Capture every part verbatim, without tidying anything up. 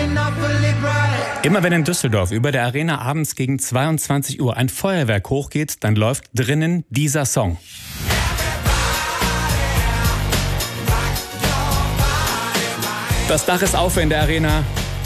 Immer wenn in Düsseldorf über der Arena abends gegen zweiundzwanzig Uhr ein Feuerwerk hochgeht, dann läuft drinnen dieser Song. Das Dach ist auf in der Arena.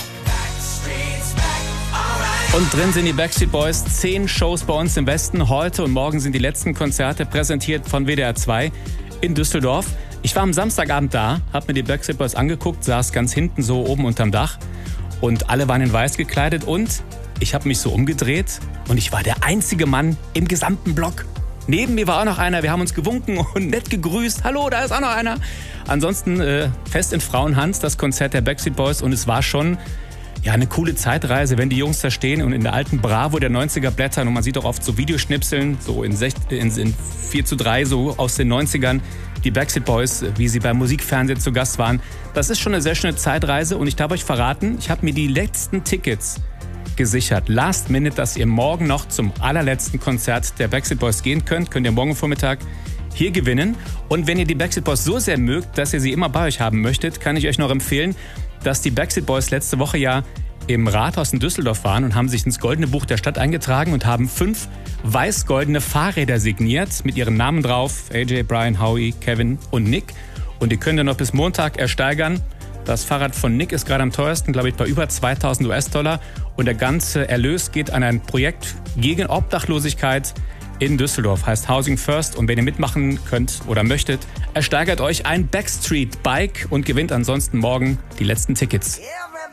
Und drin sind die Backstreet Boys. Zehn Shows bei uns im Westen. Heute und morgen sind die letzten Konzerte präsentiert von W D R zwei in Düsseldorf. Ich war am Samstagabend da, hab mir die Backstreet Boys angeguckt, saß ganz hinten so oben unterm Dach. Und alle waren in weiß gekleidet und ich habe mich so umgedreht und ich war der einzige Mann im gesamten Block. Neben mir war auch noch einer, wir haben uns gewunken und nett gegrüßt. Hallo, da ist auch noch einer. Ansonsten äh, fest in Frauenhand das Konzert der Backstreet Boys und es war schon ja, eine coole Zeitreise, wenn die Jungs da stehen und in der alten Bravo der neunziger blättern und man sieht auch oft so Videoschnipseln, so in, sech, in, in vier zu drei so aus den neunzigern, die Backstreet Boys, wie sie beim Musikfernsehen zu Gast waren. Das ist schon eine sehr schöne Zeitreise und ich darf euch verraten, ich habe mir die letzten Tickets gesichert. Last minute, dass ihr morgen noch zum allerletzten Konzert der Backstreet Boys gehen könnt. Könnt ihr morgen Vormittag hier gewinnen. Und wenn ihr die Backstreet Boys so sehr mögt, dass ihr sie immer bei euch haben möchtet, kann ich euch noch empfehlen, dass die Backstreet Boys letzte Woche ja im Rathaus in Düsseldorf waren und haben sich ins Goldene Buch der Stadt eingetragen und haben fünf weiß-goldene Fahrräder signiert mit ihren Namen drauf. A J, Brian, Howie, Kevin und Nick. Und die könnt ihr noch bis Montag ersteigern. Das Fahrrad von Nick ist gerade am teuersten, glaube ich, bei über zweitausend US-Dollar. Und der ganze Erlös geht an ein Projekt gegen Obdachlosigkeit in Düsseldorf. Heißt Housing First. Und wenn ihr mitmachen könnt oder möchtet, ersteigert euch ein Backstreet-Bike und gewinnt ansonsten morgen die letzten Tickets.